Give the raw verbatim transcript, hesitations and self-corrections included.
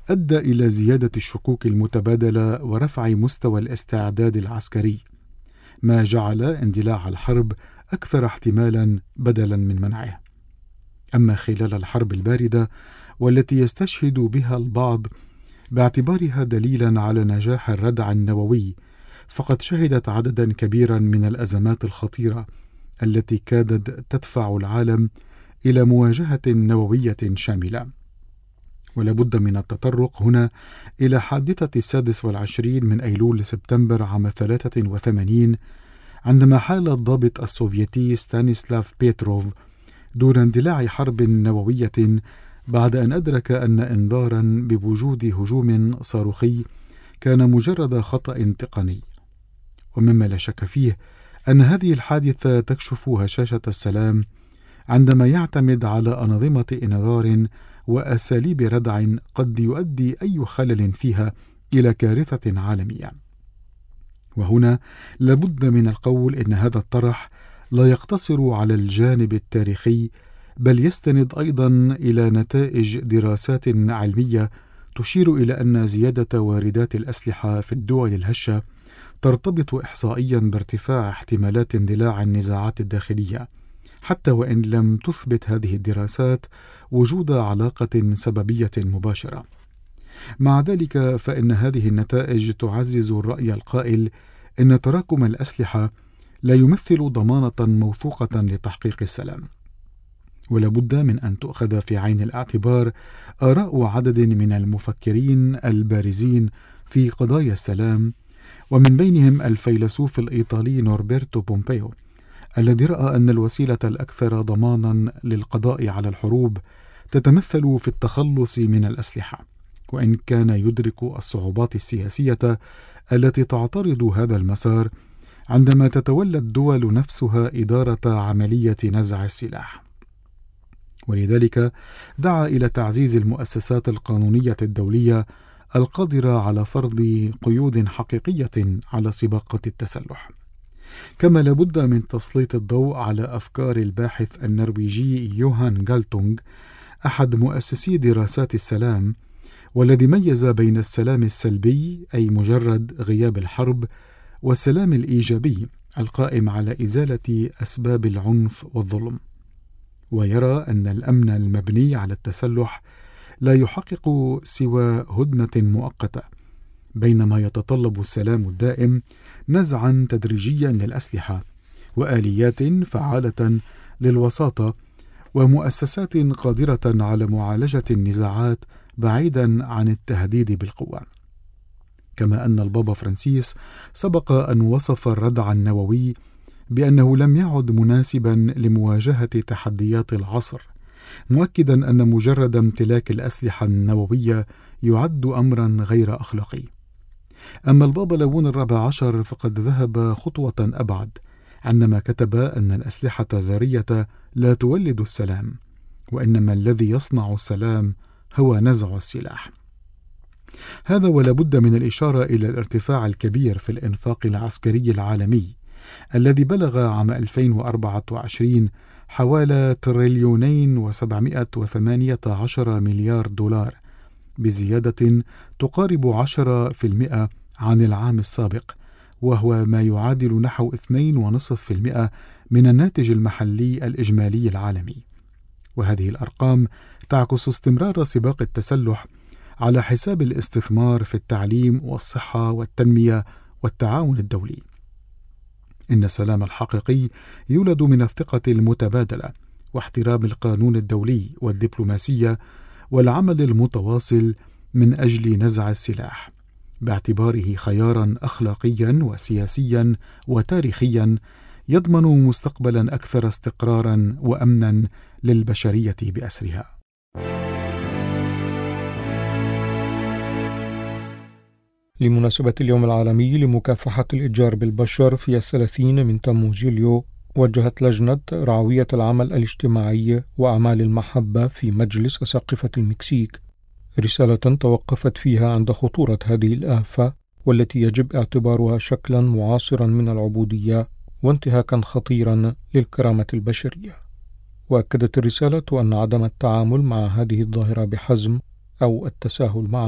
أدى إلى زيادة الشكوك المتبادلة ورفع مستوى الاستعداد العسكري، ما جعل اندلاع الحرب أكثر احتمالا بدلا من منعه. أما خلال الحرب الباردة، والتي يستشهد بها البعض باعتبارها دليلا على نجاح الردع النووي، فقد شهدت عددا كبيرا من الأزمات الخطيرة التي كادت تدفع العالم إلى مواجهة نووية شاملة. ولابد من التطرق هنا إلى حادثة السادس والعشرين من أيلول سبتمبر عام ثلاثة وثمانين، عندما حال الضابط السوفيتي ستانيسلاف بيتروف دون اندلاع حرب نووية بعد أن أدرك أن إنذارا بوجود هجوم صاروخي كان مجرد خطأ تقني. ومما لا شك فيه أن هذه الحادثة تكشف هشاشة السلام عندما يعتمد على أنظمة إنذار وأساليب ردع قد يؤدي أي خلل فيها إلى كارثة عالمية. وهنا لابد من القول إن هذا الطرح لا يقتصر على الجانب التاريخي، بل يستند أيضا إلى نتائج دراسات علمية تشير إلى أن زيادة واردات الأسلحة في الدول الهشة ترتبط إحصائيا بارتفاع احتمالات اندلاع النزاعات الداخلية، حتى وإن لم تثبت هذه الدراسات وجود علاقة سببية مباشرة. مع ذلك فإن هذه النتائج تعزز الرأي القائل إن تراكم الأسلحة لا يمثل ضمانة موثوقة لتحقيق السلام، ولا بد من أن تؤخذ في عين الاعتبار آراء عدد من المفكرين البارزين في قضايا السلام، ومن بينهم الفيلسوف الإيطالي نوربرتو بومبيو، الذي رأى أن الوسيلة الأكثر ضمانا للقضاء على الحروب تتمثل في التخلص من الأسلحة، وإن كان يدرك الصعوبات السياسية التي تعترض هذا المسار عندما تتولى الدول نفسها إدارة عملية نزع السلاح. ولذلك دعا إلى تعزيز المؤسسات القانونية الدولية القادرة على فرض قيود حقيقية على سباقة التسلح. كما لابد من تسليط الضوء على أفكار الباحث النرويجي يوهان غالتونغ، أحد مؤسسي دراسات السلام، والذي ميز بين السلام السلبي أي مجرد غياب الحرب، والسلام الإيجابي القائم على إزالة أسباب العنف والظلم. ويرى أن الأمن المبني على التسلح لا يحقق سوى هدنة مؤقتة، بينما يتطلب السلام الدائم نزعا تدريجيا للأسلحة وآليات فعالة للوساطة ومؤسسات قادرة على معالجة النزاعات بعيدا عن التهديد بالقوة. كما أن البابا فرانسيس سبق أن وصف الردع النووي بأنه لم يعد مناسبا لمواجهة تحديات العصر، مؤكدا أن مجرد امتلاك الأسلحة النووية يعد أمرا غير أخلاقي. أما البابا ليون الرابع عشر فقد ذهب خطوة أبعد عندما كتب أن الأسلحة الذرية لا تولد السلام، وإنما الذي يصنع السلام هو نزع السلاح. هذا ولا بد من الإشارة إلى الارتفاع الكبير في الإنفاق العسكري العالمي الذي بلغ عام ألفين وأربعة وعشرين حوالي تريليونين وسبعمائة وثمانية عشر مليار دولار، بزيادة تقارب عشرة في المئة عن العام السابق، وهو ما يعادل نحو اثنين فاصلة خمسة بالمئة من الناتج المحلي الإجمالي العالمي. وهذه الأرقام تعكس استمرار سباق التسلح على حساب الاستثمار في التعليم والصحة والتنمية والتعاون الدولي. إن السلام الحقيقي يولد من الثقة المتبادلة واحترام القانون الدولي والدبلوماسية والعمل المتواصل من أجل نزع السلاح، باعتباره خيارا أخلاقيا وسياسيا وتاريخيا يضمن مستقبلا أكثر استقرارا وأمنا للبشرية بأسرها. لمناسبة اليوم العالمي لمكافحة الإتجار بالبشر في الثلاثين من تموز يوليو، وجهت لجنة رعوية العمل الاجتماعي وأعمال المحبة في مجلس أساقفة المكسيك رسالة توقفت فيها عند خطورة هذه الآفة، والتي يجب اعتبارها شكلا معاصرا من العبودية وانتهاكا خطيرا للكرامة البشرية. وأكدت الرسالة أن عدم التعامل مع هذه الظاهرة بحزم أو التساهل معها